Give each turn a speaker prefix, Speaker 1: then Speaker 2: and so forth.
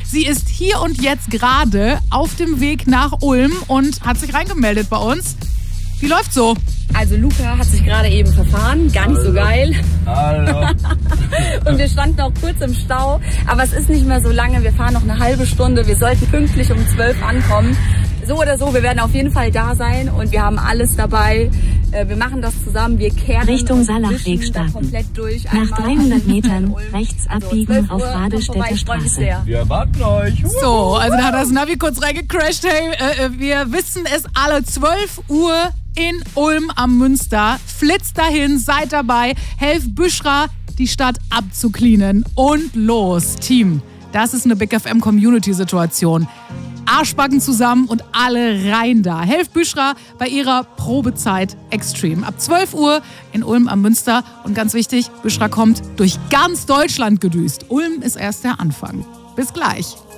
Speaker 1: Sie ist hier und jetzt gerade auf dem Weg nach Ulm und hat sich reingemeldet bei uns. Wie läuft's so?
Speaker 2: Also Luca hat sich gerade eben verfahren, gar nicht so geil.
Speaker 3: Hallo.
Speaker 2: Und wir standen auch kurz im Stau, aber es ist nicht mehr so lange, wir fahren noch eine halbe Stunde, wir sollten pünktlich um 12 ankommen. So oder so, wir werden auf jeden Fall da sein und wir haben alles dabei. Wir machen das zusammen, wir kehren
Speaker 4: Richtung Salachweg starten.
Speaker 2: Komplett durch.
Speaker 4: Nach 300 Metern rechts abbiegen auf Radestädter Straße.
Speaker 3: Wir erwarten euch.
Speaker 1: So, also da hat das Navi kurz reingecrashed. Hey, wir wissen es alle, 12 Uhr in Ulm am Münster. Flitzt dahin, seid dabei, helft Büschra, die Stadt abzucleanen. Und los, Team. Das ist eine Big FM Community-Situation. Arschbacken zusammen und alle rein da. Helft Büschra bei ihrer Probezeit Extreme. Ab 12 Uhr in Ulm am Münster. Und ganz wichtig, Büschra kommt durch ganz Deutschland gedüst. Ulm ist erst der Anfang. Bis gleich.